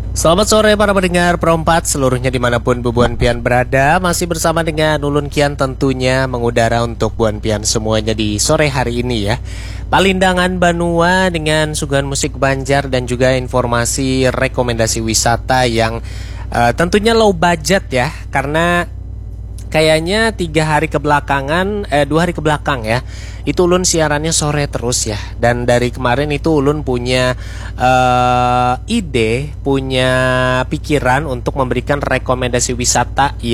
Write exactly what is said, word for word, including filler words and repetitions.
Selamat sore para pendengar Perempat seluruhnya dimanapun Bu Buan Pian berada. Masih bersama dengan Ulun Kian tentunya mengudara untuk Buan Pian semuanya di sore hari ini ya. Palindangan Banua dengan suguhan musik Banjar dan juga informasi rekomendasi wisata yang uh, tentunya low budget ya. Karena kayaknya tiga hari kebelakangan, eh, dua hari kebelakang ya, itu Ulun siarannya sore terus ya. Dan dari kemarin itu Ulun punya uh, ide, punya pikiran untuk memberikan rekomendasi wisata